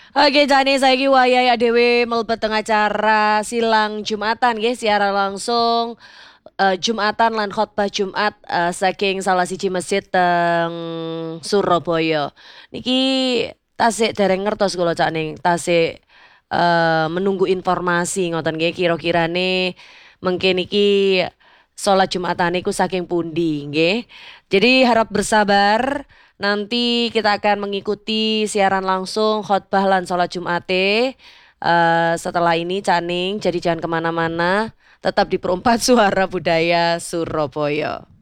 Oke, Jani saiki wayahe dhewe mlebet teng acara silang Jumatan nggih siaran langsung Jumatan lan khotbah Jumat saking salah siji masjid teng Surabaya. Niki tasik dereng ngertos kula Cak Ning, tasik menunggu informasi ngoten nggih kira-kirane mengke niki salat Jumatan niku saking pundi nggih. Jadi harap bersabar. Nanti kita akan mengikuti siaran langsung khotbah lan sholat Jumate. Setelah ini Caning, jadi jangan kemana-mana. Tetap di Perempat Suara Budaya Surabaya.